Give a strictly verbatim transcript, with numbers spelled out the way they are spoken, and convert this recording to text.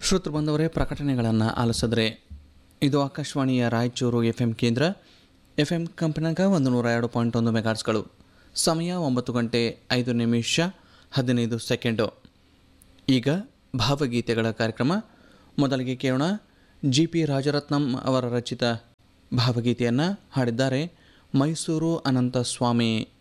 ಶ್ರೋತೃ ಬಂದವರೇ, ಪ್ರಕಟಣೆಗಳನ್ನು ಆಲಿಸಿದ್ರೆ ಇದು ಆಕಾಶವಾಣಿಯ ರಾಯಚೂರು ಎಫ್ ಎಂ ಕೇಂದ್ರ. ಎಫ್ ಎಂ ಕಂಪನಾಗ ಒಂದು ನೂರ ಎರಡು ಪಾಯಿಂಟ್ ಒಂದು ಮೆಗಾಟ್ಸ್ಗಳು. ಸಮಯ ಒಂಬತ್ತು ಗಂಟೆ ಐದು ನಿಮಿಷ ಹದಿನೈದು ಸೆಕೆಂಡು. ಈಗ ಭಾವಗೀತೆಗಳ ಕಾರ್ಯಕ್ರಮ. ಮೊದಲಿಗೆ ಕೇಳೋಣ, ಜಿ ಪಿ ರಾಜರತ್ನಂ ಅವರ ರಚಿತ ಭಾವಗೀತೆಯನ್ನು ಹಾಡಿದ್ದಾರೆ ಮೈಸೂರು ಅನಂತ ಸ್ವಾಮಿ.